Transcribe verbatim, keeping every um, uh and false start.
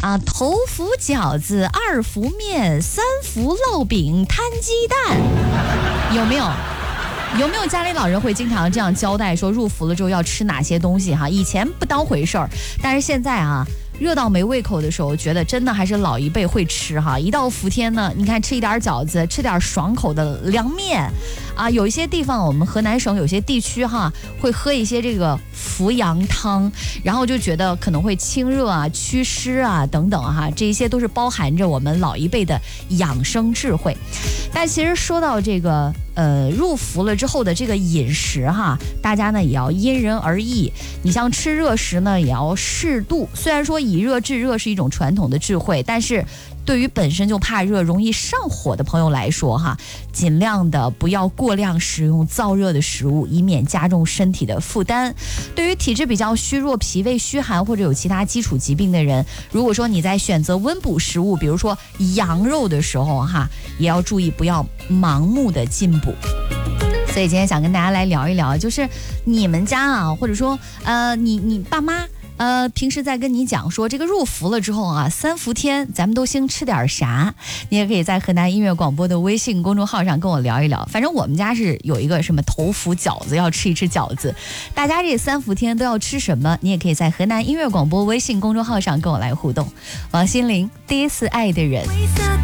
啊，头伏饺子，二伏面，三伏烙饼，摊鸡蛋，有没有？有没有家里老人会经常这样交代说入伏了之后要吃哪些东西哈？以前不当回事儿，但是现在啊，热到没胃口的时候，觉得真的还是老一辈会吃哈。一到伏天呢，你看吃一点饺子，吃点爽口的凉面，啊，有一些地方我们河南省有些地区哈会喝一些这个伏阳汤，然后就觉得可能会清热啊、祛湿啊等等哈，这一些都是包含着我们老一辈的养生智慧。但其实说到这个呃入伏了之后的这个饮食哈，大家呢也要因人而异。你像吃热食呢也要适度，虽然说以热制热是一种传统的智慧，但是对于本身就怕热容易上火的朋友来说哈，尽量的不要过量食用燥热的食物，以免加重身体的负担。对于体质比较虚弱、脾胃虚寒或者有其他基础疾病的人，如果说你在选择温补食物，比如说羊肉的时候哈，也要注意不要盲目的进补。所以今天想跟大家来聊一聊，就是你们家啊，或者说呃你你爸妈呃，平时在跟你讲说这个入伏了之后啊，三伏天咱们都兴吃点啥？你也可以在河南音乐广播的微信公众号上跟我聊一聊。反正我们家是有一个什么头伏饺子，要吃一吃饺子。大家这三伏天都要吃什么？你也可以在河南音乐广播微信公众号上跟我来互动。王心凌，第一次爱的人。